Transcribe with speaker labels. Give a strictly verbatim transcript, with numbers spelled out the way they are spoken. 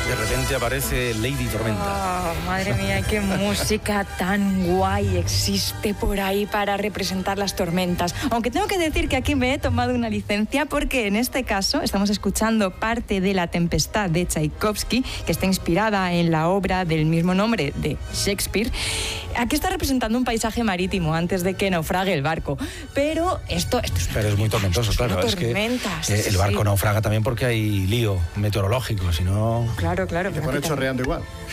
Speaker 1: De repente aparece Lady Tormenta.
Speaker 2: Oh, madre mía, qué música tan guay existe por ahí para representar las tormentas. Aunque tengo que decir que aquí me he tomado una licencia porque en este caso estamos escuchando parte de La Tempestad de Tchaikovsky, que está inspirada en la obra del mismo nombre de Shakespeare. Aquí está representando un paisaje marítimo antes de que naufrague el barco. Pero esto, esto es,
Speaker 1: Pero es muy tormentoso,
Speaker 2: esto
Speaker 1: claro.
Speaker 2: es,
Speaker 1: Es que
Speaker 2: tormenta, sí,
Speaker 1: eh,
Speaker 2: sí,
Speaker 1: el barco
Speaker 2: sí.
Speaker 1: naufraga también porque hay lío meteorológico, si no...
Speaker 2: Claro, claro.
Speaker 3: Te pone chorreando igual.